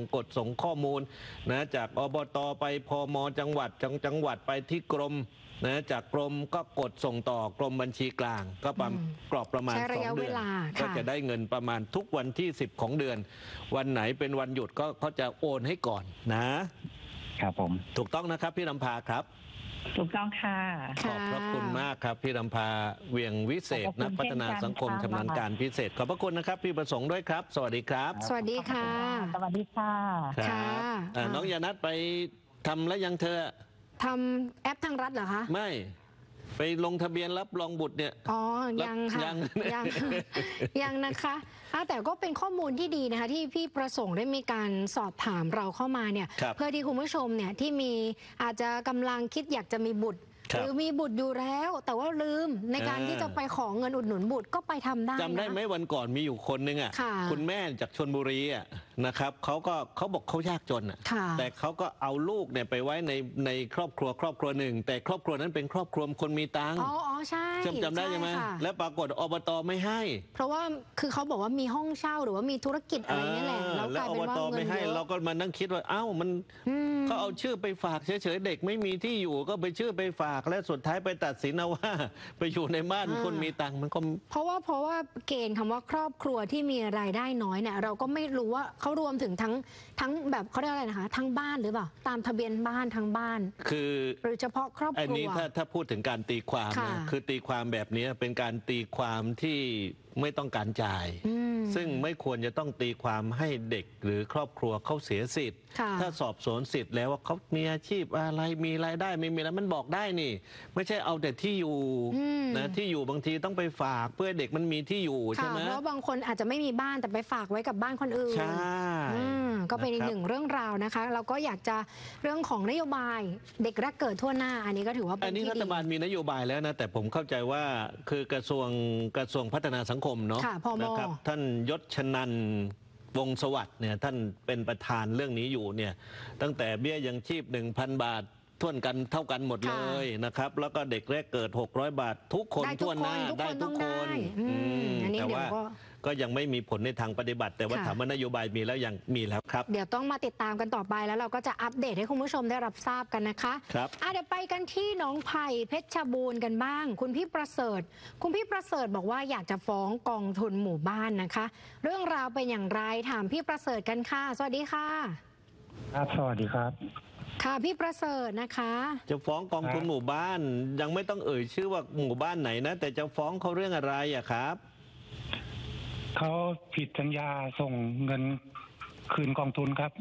ส่งข้อมูลนะจากอบตไปพมจังหวัดไปที่กรมนะจากกรมก็กดส่งต่อกรมบัญชีกลางก็กรอบประมาณ2 เดือนก็จะได้เงินประมาณทุกวันที่10ของเดือนวันไหนเป็นวันหยุดก็เขาจะโอนให้ก่อนนะครับผมถูกต้องนะครับพี่ลำพาครับถูกต้องค่ะขอบพระคุณมากครับพี่ลำพาเวียงวิเศษนักพัฒนาสังคมชำนาญการพิเศษขอบพระคุณนะครับพี่ประสงค์ด้วยครับสวัสดีครับสวัสดีค่ะสวัสดีค่ะค่ะน้องยานัทไปทำแล้วยังเธอทำแอปทางรัฐเหรอคะไม่ไปลงทะเบียนรับรองบุตรเนี่ยอ๋อยังค่ะยังนะคะแต่ก็เป็นข้อมูลที่ดีนะคะที่พี่ประสงค์ได้มีการสอบถามเราเข้ามาเนี่ยเพื่อที่คุณผู้ชมเนี่ยที่มีอาจจะกำลังคิดอยากจะมีบุตรหรือมีบุตรอยู่แล้วแต่ว่าลืมในการที่จะไปขอเงินอุดหนุนบุตรก็ไปทำได้จำได้ไหมวันก่อนมีอยู่คนนึงคุณแม่จากชลบุรีนะครับเขาบอกเขายากจนแต่เขาก็เอาลูกเนี่ยไปไว้ในครอบครัวหนึ่งแต่ครอบครัวนั้นเป็นครอบครัวคนมีตังค์อ๋อใช่จำได้ใช่ไหมแล้วปรากฏอบตไม่ให้เพราะว่าคือเขาบอกว่ามีห้องเช่าหรือว่ามีธุรกิจอะไรนี่แหละแล้วอบตไม่ให้เราก็มานั่งคิดว่ามันเขาเอาชื่อไปฝากเฉยๆเด็กไม่มีที่อยู่ก็ไปชื่อไปฝากและสุดท้ายไปตัดสินเอาว่าไปอยู่ในบ้านคนมีตังค์มันก็เพราะว่าเกณฑ์คำว่าครอบครัวที่มีรายได้น้อยเนี่ยเราก็ไม่รู้ว่าเขารวมถึงทั้งแบบเขาเรียกอะไรนะคะทั้งบ้านหรือเปล่าตามทะเบียนบ้านทั้งบ้านคือหรือเฉพาะครอบครัวอันนี้ถ้าพูดถึงการตีความนะคือตีความแบบนี้เป็นการตีความที่ไม่ต้องการจ่ายซึ่งไม่ควรจะต้องตีความให้เด็กหรือครอบครัวเขาเสียสิทธิ์ถ้าสอบสวนสิทธิ์แล้วว่าเขามีอาชีพอะไรมีรายได้ไม่มีแล้วมันบอกได้นี่ไม่ใช่เอาแต่ที่อยู่นะที่อยู่บางทีต้องไปฝากเพื่อเด็กมันมีที่อยู่ใช่ไหมเพราะบางคนอาจจะไม่มีบ้านแต่ไปฝากไว้กับบ้านคนอื่นใช่ก็เป็นอีกหนึ่งเรื่องราวนะคะเราก็อยากจะเรื่องของนโยบายเด็กแรกเกิดทั่วหน้าอันนี้ก็ถือว่าเป็นที่ดีรัฐบาลมีนโยบายแล้วนะแต่ผมเข้าใจว่าคือกระทรวงพัฒนาสังคมเนาะนะครับท่านยศชนันท์วงศ์สวัสดิ์เนี่ยท่านเป็นประธานเรื่องนี้อยู่เนี่ยตั้งแต่เบี้ยยังชีพ 1,000 บาทท่วนกันเท่ากันหมดเลยนะครับแล้วก็เด็กแรกเกิด600 บาททุกคนทั่วหน้าได้ทุกคนแต่ว่าก็ยังไม่มีผลในทางปฏิบัติแต่ว่าถามว่านโยบายมีแล้วยังมีแล้วครับเดี๋ยวต้องมาติดตามกันต่อไปแล้วเราก็จะอัปเดตให้คุณผู้ชมได้รับทราบกันนะคะครับเดี๋ยวไปกันที่หนองไผ่เพชรบูรณ์กันบ้างคุณพี่ประเสริฐบอกว่าอยากจะฟ้องกองทุนหมู่บ้านนะคะเรื่องราวเป็นอย่างไรถามพี่ประเสริฐกันค่ะสวัสดีค่ะครับสวัสดีครับค่ะพี่ประเสริฐนะคะจะฟ้องกองทุนหมู่บ้านยังไม่ต้องเอ่ยชื่อว่าหมู่บ้านไหนนะแต่จะฟ้องเขาเรื่องอะไรครับเขาผิดสัญญาส่งเงินคืนกองทุนครับ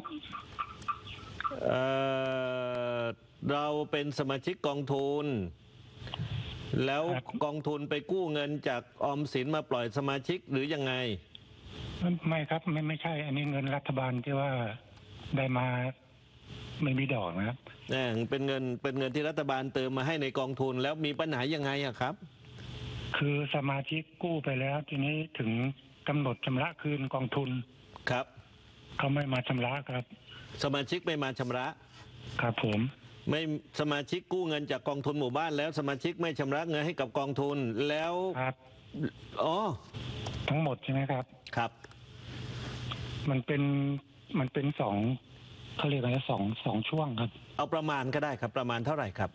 เราเป็นสมาชิกกองทุนแล้วกองทุนไปกู้เงินจากออมสินมาปล่อยสมาชิกหรือยังไงไม่ครับไม่ใช่อันนี้เงินรัฐบาลที่ว่าได้มาไม่มีดอกนะครับเป็นเงินที่รัฐบาลเติมมาให้ในกองทุนแล้วมีปัญหายังไงครับคือสมาชิกกู้ไปแล้วทีนี้ถึงกำหนดชำระคืนกองทุนครับเขาไม่มาชำระครับสมาชิกไม่มาชำระครับผมไม่สมาชิกกู้เงินจากกองทุนหมู่บ้านแล้วสมาชิกไม่ชำระเงินให้กับกองทุนแล้วครับทั้งหมดใช่ไหมครับครับมันเป็นสองเขาเรียกอะไรสองช่วงครับเอาประมาณก็ได้ครับประมาณเท่าไหร่ครับ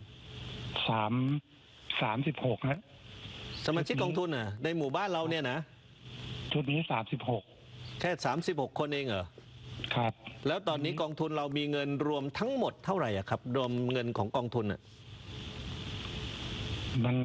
36นะสมาชิกกองทุนในหมู่บ้านเราเนี่ยนะชุดนี้36 แค่36คนเองเหรอครับแล้วตอนนี้กองทุนเรามีเงินรวมทั้งหมดเท่าไหร่ครับรวมเงินของกองทุนมัน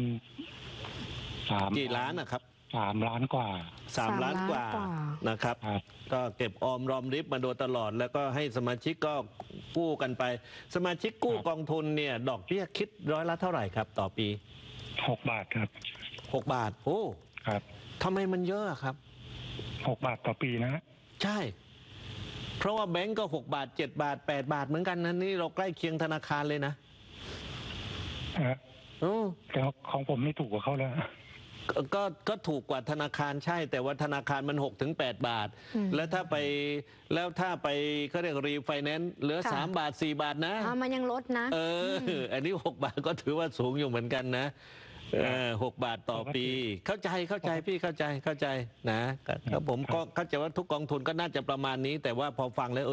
กี่ล้านนะครับ 3 ล้านกว่า 3 ล้านกว่านะครับก็เก็บออมรอมริบมาโดยตลอดแล้วก็ให้สมาชิกก็กู้กันไปสมาชิกกู้กองทุนเนี่ยดอกเบี้ยคิดร้อยละเท่าไหร่ครับต่อปี 6 บาทครับ 6 บาทโอ้ครับทำไมมันเยอะครับ 6 บาทต่อปีนะใช่เพราะว่าแบงก์ก็6 บาท7 บาท8 บาทเหมือนกันนะนี่เราใกล้เคียงธนาคารเลยนะแต่ของผมไม่ถูกกว่าเขาแล้วก็ถูกกว่าธนาคารใช่แต่ว่าธนาคารมัน6 ถึง 8 บาทแล้วถ้าไปเขาเรียกรีไฟแนนซ์เหลือ3 บาท4 บาทนะมันยังลดนะอันนี้6 บาทก็ถือว่าสูงอยู่เหมือนกันนะ6 บาทต่อปีเข้าใจพี่เข้าใจนะครับผมก็เข้าใจว่าทุกกองทุนก็น่าจะประมาณนี้แต่ว่าพอฟังแล้ว